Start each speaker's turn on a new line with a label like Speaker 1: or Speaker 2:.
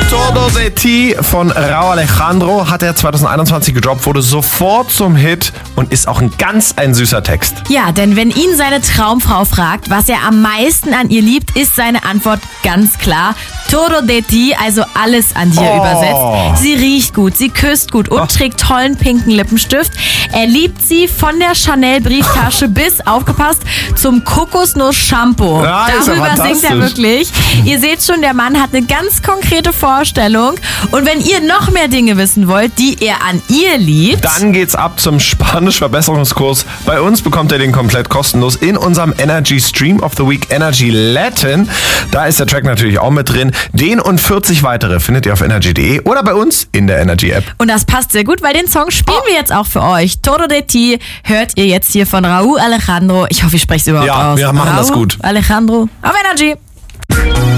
Speaker 1: Todo de Ti von Rauw Alejandro hat er 2021 gedroppt, wurde sofort zum Hit und ist auch ein süßer Text.
Speaker 2: Ja, denn wenn ihn seine Traumfrau fragt, was er am meisten an ihr liebt, ist seine Antwort ganz klar: Todo de Ti, also alles an dir übersetzt. Sie riecht gut, sie küsst gut und trägt tollen pinken Lippenstift. Er liebt sie von der Chanel-Brieftasche bis, aufgepasst, zum Kokosnuss-Shampoo.
Speaker 1: Ja,
Speaker 2: darüber singt er wirklich. Ihr seht schon, der Mann hat eine ganz konkrete Vorstellung. Und wenn ihr noch mehr Dinge wissen wollt, die er an ihr liebt,
Speaker 1: dann geht's ab zum Spanisch-Verbesserungskurs. Bei uns bekommt ihr den komplett kostenlos in unserem Energy Stream of the Week Energy Latin. Da ist der Track natürlich auch mit drin. Den und 40 weitere findet ihr auf energy.de oder bei uns in der Energy App.
Speaker 2: Und das passt sehr gut, weil den Song spielen wir jetzt auch für euch. Todo de Ti hört ihr jetzt hier von Rauw Alejandro. Ich hoffe, ich spreche es überhaupt aus.
Speaker 1: Ja, wir machen das gut.
Speaker 2: Alejandro auf Energy.